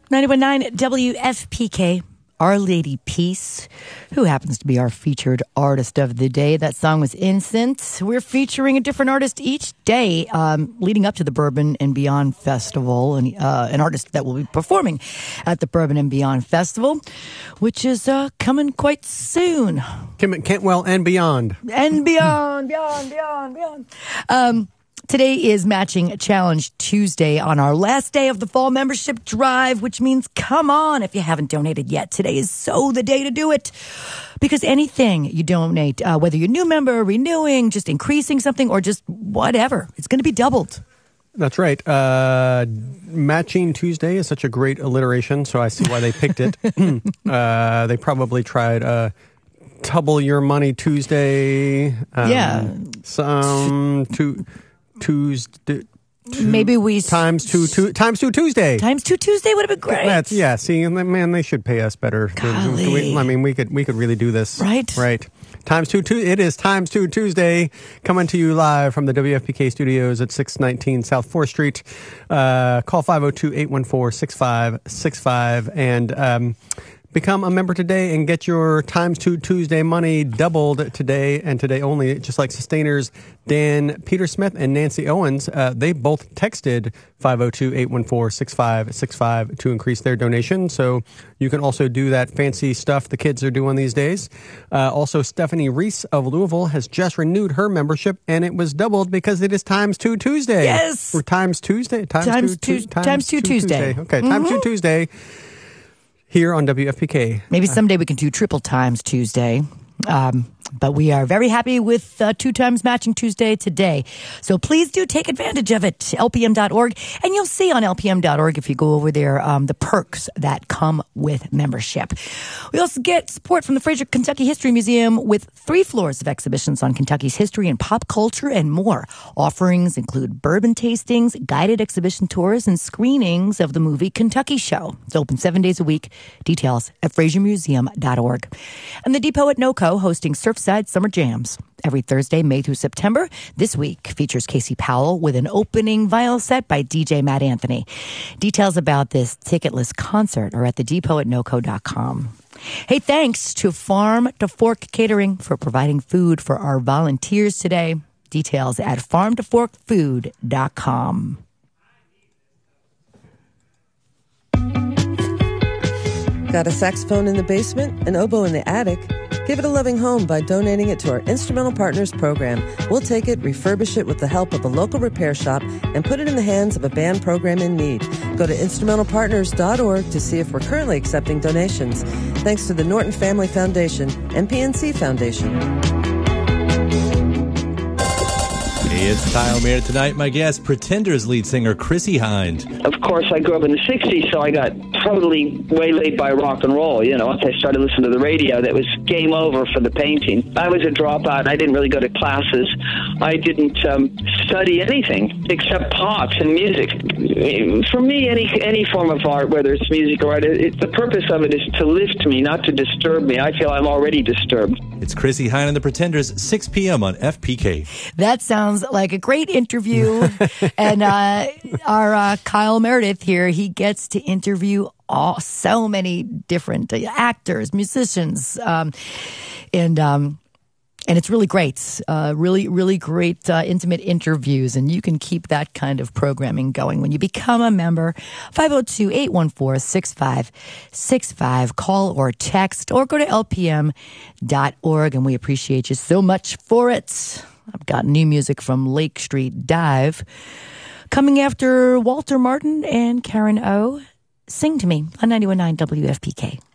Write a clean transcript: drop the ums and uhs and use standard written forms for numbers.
91.9 WFPK, Our Lady Peace, who happens to be our featured artist of the day. That song was Incense. We're featuring a different artist each day leading up to the Bourbon and Beyond Festival, and an artist that will be performing at the Bourbon and Beyond Festival, which is coming quite soon. Cantwell and beyond. And beyond. Today is Matching Challenge Tuesday on our last day of the fall membership drive, which means come on if you haven't donated yet. Today is so the day to do it, because anything you donate, whether you're a new member, renewing, just increasing something, or just whatever, it's going to be doubled. That's right. Matching Tuesday is such a great alliteration, so I see why they picked it. They probably tried Double Your Money Tuesday. Tuesday. Maybe we times two Tuesday. Times two Tuesday would have been great. See, man, they should pay us better. We could really do this. Right. Times two. It is Times Two Tuesday, coming to you live from the WFPK studios at 619 South 4th Street. Call 502-814-6565 and become a member today and get your Times 2 Tuesday money doubled today and today only. Just like Sustainers Dan Peter Smith and Nancy Owens, they both texted 502-814-6565 to increase their donation. So you can also do that fancy stuff the kids are doing these days. Also, Stephanie Reese of Louisville has just renewed her membership, and it was doubled because it is Times 2 Tuesday. Yes! Or Times Tuesday? Times 2 Tuesday. Okay, Times 2 Tuesday. Here on WFPK. Maybe someday we can do triple times Tuesday. But we are very happy with 2 times Matching Tuesday today. So please do take advantage of it. LPM.org. And you'll see on LPM.org, if you go over there, the perks that come with membership. We also get support from the Fraser Kentucky History Museum with 3 floors of exhibitions on Kentucky's history and pop culture and more. Offerings include bourbon tastings, guided exhibition tours, and screenings of the movie Kentucky Show. It's open 7 days a week. Details at FraserMuseum.org. And the Depot at NoCo hosting Surfside Summer Jams every Thursday, May through September. This week features Casey Powell with an opening vinyl set by DJ Matt Anthony. Details about this ticketless concert are at thedepot@noco.com. Hey, thanks to Farm to Fork Catering for providing food for our volunteers today. Details at farmtoforkfood.com. Got a saxophone in the basement, an oboe in the attic? Give it a loving home by donating it to our Instrumental Partners program. We'll take it, refurbish it with the help of a local repair shop, and put it in the hands of a band program in need. Go to instrumentalpartners.org to see if we're currently accepting donations. Thanks to the Norton Family Foundation and PNC Foundation. Hey, it's Kyle Mayer tonight. My guest, Pretenders lead singer Chrissie Hynde. Of course, I grew up in the 60s, so I got totally waylaid by rock and roll. Once I started listening to the radio, that was game over for the painting. I was a dropout. I didn't really go to classes. I didn't study anything except pops and music. For me, any form of art, whether it's music or art, the purpose of it is to lift me, not to disturb me. I feel I'm already disturbed. It's Chrissie Hynde and the Pretenders, 6 p.m. on FPK. That sounds like a great interview. And our Kyle Meredith here, he gets to interview so many different actors, musicians, and it's really great, really great intimate interviews, and you can keep that kind of programming going when you become a member. 502-814-6565. Call or text or go to lpm.org, and we appreciate you so much for it. I've got new music from Lake Street Dive coming after Walter Martin and Karen O. Sing to Me on 91.9 WFPK.